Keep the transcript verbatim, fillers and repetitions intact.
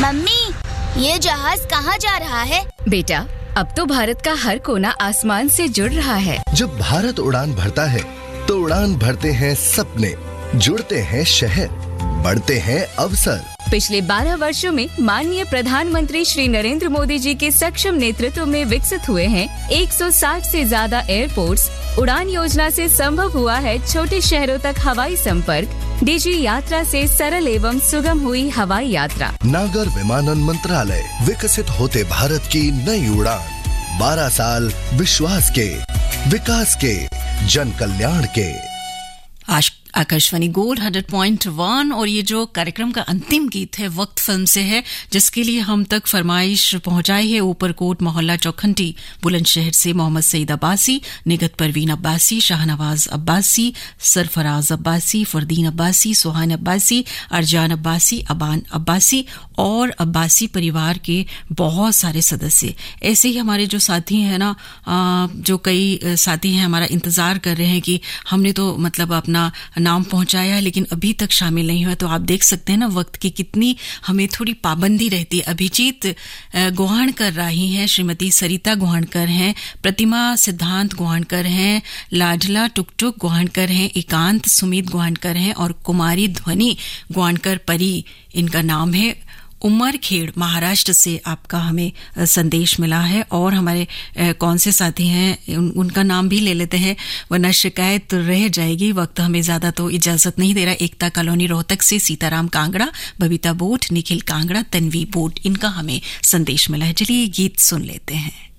Mummy, ये जहाज कहाँ जा रहा है? बेटा, अब तो भारत का हर कोना आसमान से जुड़ रहा है। जब भारत उड़ान भरता है तो उड़ान भरते हैं सपने, जुड़ते हैं शहर, बढ़ते हैं अवसर। पिछले बारह वर्षों में माननीय प्रधानमंत्री श्री नरेंद्र मोदी जी के सक्षम नेतृत्व में विकसित हुए हैं एक सौ साठ से ज्यादा एयरपोर्ट्स। उड़ान योजना से संभव हुआ है छोटे शहरों तक हवाई संपर्क। डीजी यात्रा से सरल एवं सुगम हुई हवाई यात्रा। नागर विमानन मंत्रालय, विकसित होते भारत की नई उड़ान। बारह साल विश्वास के, विकास के, जन कल्याण के। आज Akashvani gold hundred point one और ये जो कार्यक्रम का अंतिम गीत है वक्त फिल्म से है, जिसके लिए हम तक फरमाइश पहुंचाई है ऊपरकोट मोहल्ला चौखंटी बुलंदशहर से मोहम्मद सईद अब्बासी, निगत परवीन अब्बासी, शाहनवाज अब्बासी, सरफराज अब्बासी, फरदीन अब्बासी, सुहान अब्बासी, अरजान अब्बासी, अबान अब्बासी और अब्बासी परिवार के बहुत सारे सदस्य। ऐसे ही हमारे जो साथी हैं ना, जो कई साथी हैं हमारा इंतजार कर रहे हैं कि हमने तो मतलब अपना नाम पहुंचाया लेकिन अभी तक शामिल नहीं हुआ। तो आप देख सकते हैं ना वक्त की कितनी हमें थोड़ी पाबंदी रहती है। अभिजीत गोहाणकर राही हैं, श्रीमती सरिता गोहाणकर हैं, प्रतिमा सिद्धांत गोहाणकर हैं, लाडला टुकटुक गोहाणकर हैं, एकांत सुमित गोहाणकर हैं और कुमारी ध्वनि गोहाणकर परी इनका नाम है। उमरखेड़ महाराष्ट्र से आपका हमें संदेश मिला है। और हमारे ए, कौन से साथी हैं उन, उनका नाम भी ले लेते हैं वरना शिकायत रह जाएगी। वक्त हमें ज्यादा तो इजाजत नहीं दे रहा। एकता कॉलोनी रोहतक से सीताराम कांगड़ा, बबीता बोट, निखिल कांगड़ा, तन्वी बोट, इनका हमें संदेश मिला है। चलिए गीत सुन लेते हैं।